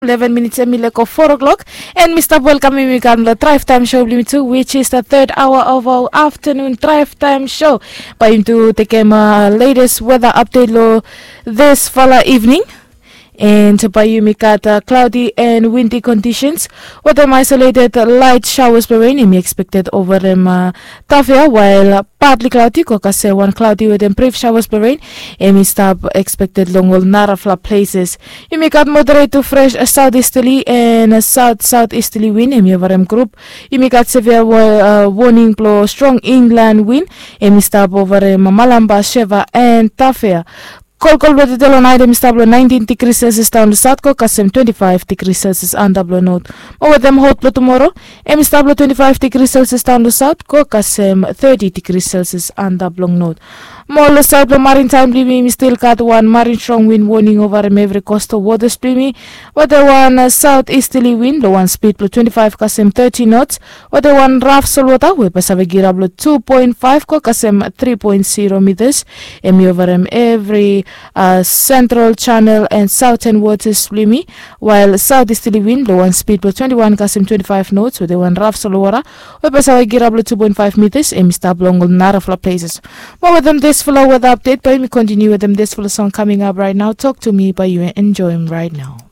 11 minutes and mileko 4 o'clock, and Mr. Welcome me on the Drive Time Show too, which is the third hour of our afternoon Drive Time Show. By him to take him latest weather update lo this fella evening. And by you make cloudy and windy conditions with them isolated light showers by rain expected over them Tafia, while partly cloudy kokase one cloudy with them brief showers by rain and stop expected long will narafla places. You make out moderate to fresh southeasterly and southeasterly wind and over them group. You make out severe warning blow strong inland wind and stop over them Malamba, Sheva and Tafia. Cold weather till on item stable 19 degrees Celsius down to South Kasem 25 degrees Celsius and double note. Over them hot blow tomorrow, M stable 25 degrees Celsius down to South Kasem 30 degrees Celsius and double note. More south maritime blimi still got one marine strong wind warning over every coastal waters blimi. What the one southeasterly wind, the one speed blow 25 Kasem 30 knots. What the one rough solwata we pasavigira blow 2.5 Kasem 3.0 meters. M over every central channel and southern waters blimi, while southeasterly wind blow one speed blow 21 Kasem 25 knots with the one rough solwata we pasavigira blow 2.5 meters. M stop long narafla places. More with them this follow weather update, but we continue with them this full song coming up right now. Talk to me by you and enjoy him right now.